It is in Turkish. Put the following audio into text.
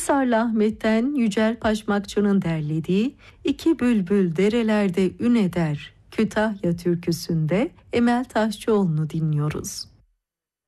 Hisarlı Ahmet'ten Yücel Paşmakçı'nın derlediği "İki Bülbül Derelerde Ün Eder" Kütahya türküsünde Emel Taşçıoğlu'nu dinliyoruz.